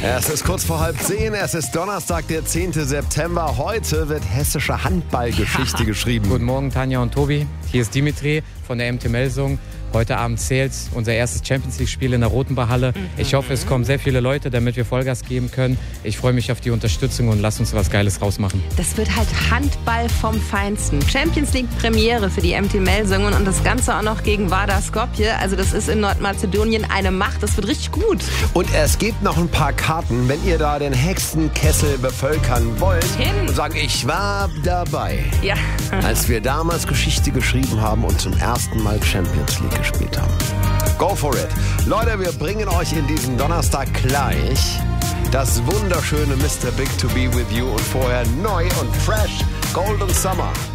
Es ist kurz vor 9:30, es ist Donnerstag, der 10. September. Heute wird hessische Handballgeschichte geschrieben. Guten Morgen, Tanja und Tobi. Hier ist Dimitri von der MT Melsung. Heute Abend zählt unser erstes Champions-League-Spiel in der Rotenbachhalle. Ich hoffe, es kommen sehr viele Leute, damit wir Vollgas geben können. Ich freue mich auf die Unterstützung und lasst uns was Geiles rausmachen. Das wird halt Handball vom Feinsten. Champions-League-Premiere für die MT Melsungen und das Ganze auch noch gegen Vardar Skopje. Also das ist in Nordmazedonien eine Macht. Das wird richtig gut. Und es gibt noch ein paar Karten, wenn ihr da den Hexenkessel bevölkern wollt. Und sagen, ich war dabei. Ja. Als wir damals Geschichte geschrieben haben und zum ersten Mal Champions League gespielt haben. Go for it. Leute, wir bringen euch in diesem Donnerstag gleich das wunderschöne Mr. Big to be with you und vorher neu und fresh Golden Summer.